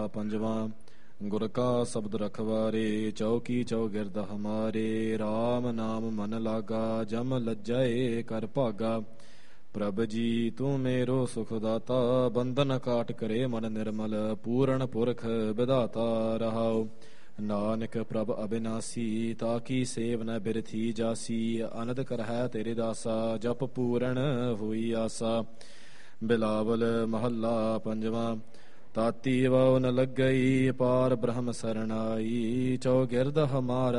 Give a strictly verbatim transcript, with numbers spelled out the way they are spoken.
ਪੰਜਵਾਂ ਗੁਰ ਕਾ ਸ਼ਬਦ ਰਖਵਾਰੇ ਚੌਕੀ ਚੌਗਿਰਦ ਹਮਾਰੇ ਰਾਮ ਨਾਮ ਮਨ ਲਾਗਾ ਜਮ ਲੱਜੈ ਕਰ ਭਾਗਾ ਪ੍ਰਭ ਜੀ ਤੂੰ ਮੇਰੋ ਸੁਖ ਦਾਤਾ ਬੰਧਨ ਕਾਟ ਕਰੇ ਮਨ ਨਿਰਮਲ ਪੂਰਨ ਪੁਰਖ ਵਿਧਾਤਾ ਰਹਾਉ ਨਾਨਕ ਪ੍ਰਭ ਅਬਿਨਾਸੀ ਤਾਕੀ ਸੇਵ ਨ ਬਿਰਥੀ ਜਾਸੀ ਅਨੰਦ ਕਰਹਿ ਤੇਰੇ ਦਾਸਾ ਜਪ ਪੂਰਨ ਹੋਈ ਆਸਾ ਬਿਲਾਵਲ ਮਹੱਲਾ ਪੰਜਵਾਂ ਤਾਤੀ ਵਉ ਨ ਲੱਗਈ ਪਾਰ ਬ੍ਰਹਮ ਸਰਣਾਈ ਚੌਗਿਰਦ ਹਮਾਰਾ